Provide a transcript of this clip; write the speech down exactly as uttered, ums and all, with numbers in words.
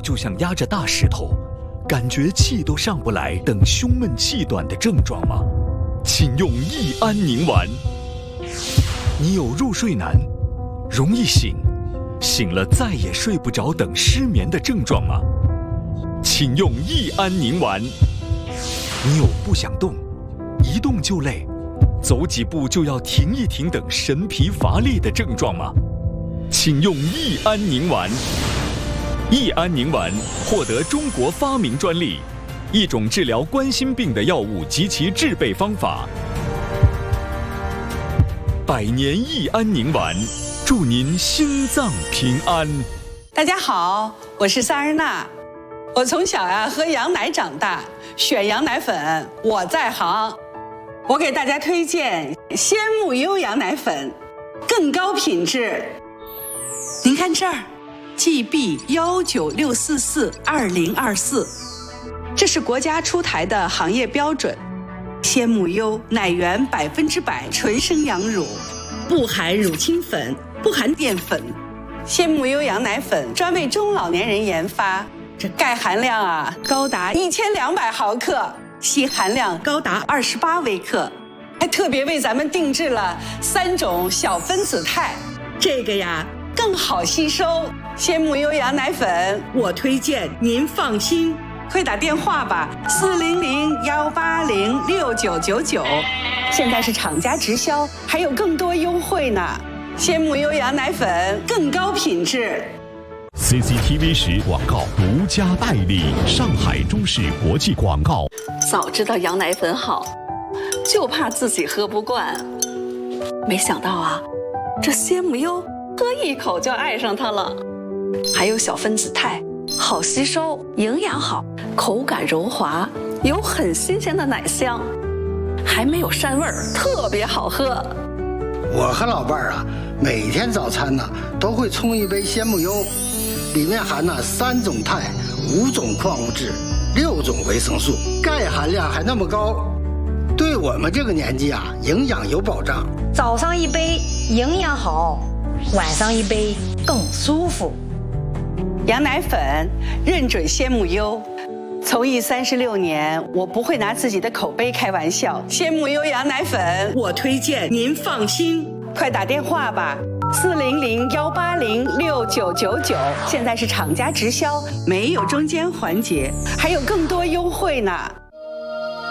就像压着大石头，感觉气都上不来等胸闷气短的症状吗？请用益安宁丸。你有入睡难、容易醒、醒了再也睡不着等失眠的症状吗？请用益安宁丸。你有不想动、一动就累、走几步就要停一停等神疲乏力的症状吗？请用益安宁丸。益安宁丸获得中国发明专利，一种治疗冠心病的药物及其制备方法。百年益安宁丸，祝您心脏平安。 大家好，我是萨日娜。我从小呀喝羊奶长大，选羊奶粉我在行。我给大家推荐鲜木优羊奶粉，更高品质。您看这儿 ，G B 幺九六四四二零二四，这是国家出台的行业标准。鲜木优奶源百分之百纯生羊乳，不含乳清粉，不含淀粉。鲜木优羊奶粉专为中老年人研发，这钙含量啊高达一千两百毫克，硒含量高达二十八微克，还特别为咱们定制了三种小分子肽，这个呀更好吸收。鲜木优羊奶粉，我推荐您放心。快打电话吧，四零零幺八零六九九九，现在是厂家直销，还有更多优惠呢。鲜木优羊奶粉更高品质。 C C T V 十广告独家代理，上海中视国际广告。 早知道羊奶粉好，就怕自己喝不惯。没想到啊，这鲜木优喝一口就爱上它了。还有小分子肽，好吸收，营养好，口感柔滑，有很新鲜的奶香，还没有膻味儿，特别好喝。 我和老伴儿啊，每天早餐呢都会冲一杯鲜木优，里面含了三种肽、五种矿物质、六种维生素，钙含量还那么高，对我们这个年纪啊，营养有保障。 早上一杯营养好，晚上一杯更舒服。 羊奶粉认准鲜木优，从艺三十六年，我不会拿自己的口碑开玩笑。鲜木优羊奶粉，我推荐您放心。快打电话吧，四零零幺八零六九九九，现在是厂家直销，没有中间环节，还有更多优惠呢。